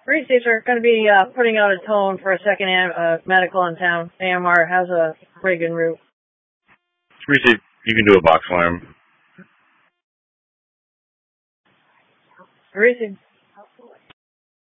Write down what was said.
Reese's are going to be putting out a tone for a second medical in town. AMR has a rig en route. Reese, you can do a box alarm. Reese.